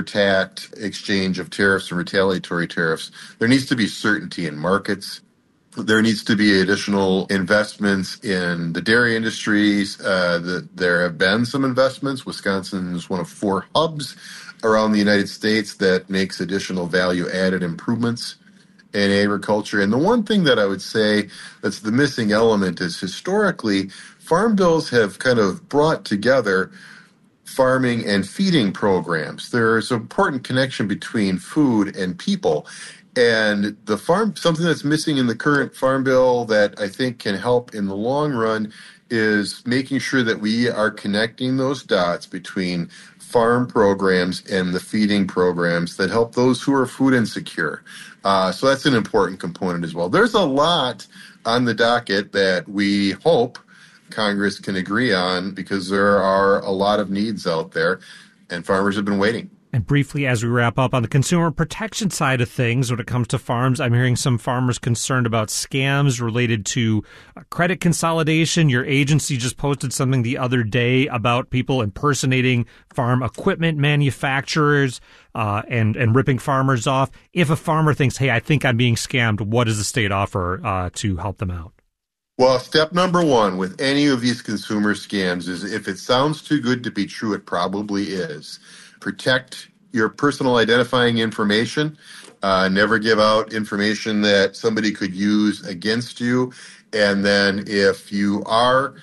tit-for-tat exchange of tariffs and retaliatory tariffs. There needs to be certainty in markets. There needs to be additional investments in the dairy industries. There have been some investments. Wisconsin is one of 4 hubs around the United States that makes additional value-added improvements in agriculture. And the one thing that I would say that's the missing element is historically, farm bills have kind of brought together farming and feeding programs. There's an important connection between food and people. And something that's missing in the current farm bill that I think can help in the long run is making sure that we are connecting those dots between farm programs and the feeding programs that help those who are food insecure. So that's an important component as well. There's a lot on the docket that we hope Congress can agree on because there are a lot of needs out there, and farmers have been waiting. And briefly, as we wrap up, on the consumer protection side of things, when it comes to farms, I'm hearing some farmers concerned about scams related to credit consolidation. Your agency just posted something the other day about people impersonating farm equipment manufacturers and ripping farmers off. If a farmer thinks, hey, I think I'm being scammed, what does the state offer to help them out? Well, step number 1 with any of these consumer scams is if it sounds too good to be true, it probably is. Protect your personal identifying information. Never give out information that somebody could use against you. And then if you are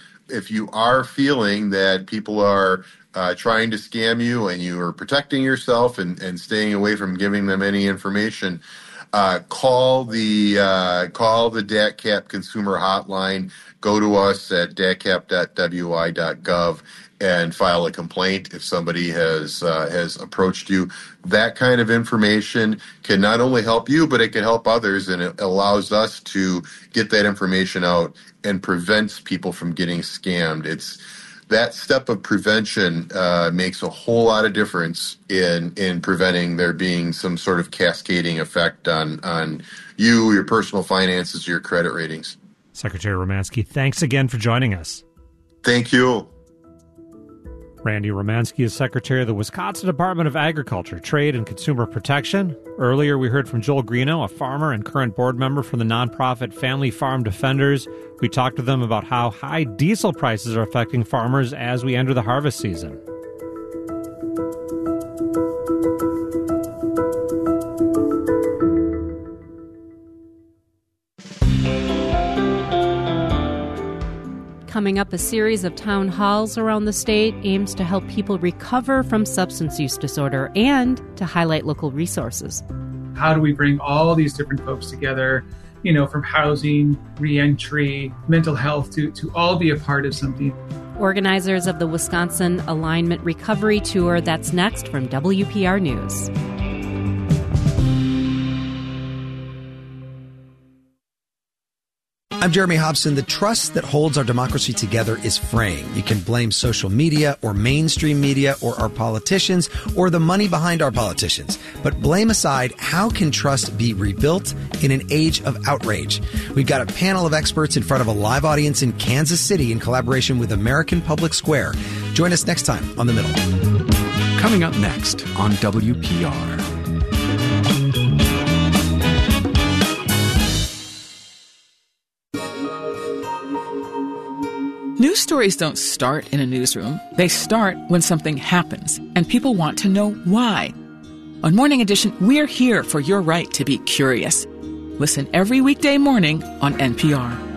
feeling that people are trying to scam you and you are protecting yourself and staying away from giving them any information, call the DATCAP consumer hotline. Go to us at datcap.wi.gov and file a complaint if somebody has approached you. That kind of information can not only help you, but it can help others, and it allows us to get that information out and prevents people from getting scammed. It's that step of prevention makes a whole lot of difference in preventing there being some sort of cascading effect on you, your personal finances, your credit ratings. Secretary Romanski, thanks again for joining us. Thank you. Randy Romanski is Secretary of the Wisconsin Department of Agriculture, Trade, and Consumer Protection. Earlier, we heard from Joel Greeno, a farmer and current board member for the nonprofit Family Farm Defenders. We talked to them about how high diesel prices are affecting farmers as we enter the harvest season. Coming up, a series of town halls around the state aims to help people recover from substance use disorder and to highlight local resources. How do we bring all these different folks together, from housing, reentry, mental health, to all be a part of something? Organizers of the Wisconsin Alignment Recovery Tour, that's next from WPR News. I'm Jeremy Hobson. The trust that holds our democracy together is fraying. You can blame social media or mainstream media or our politicians or the money behind our politicians. But blame aside, how can trust be rebuilt in an age of outrage? We've got a panel of experts in front of a live audience in Kansas City in collaboration with American Public Square. Join us next time on The Middle. Coming up next on WPR. News stories don't start in a newsroom. They start when something happens, and people want to know why. On Morning Edition, we're here for your right to be curious. Listen every weekday morning on NPR.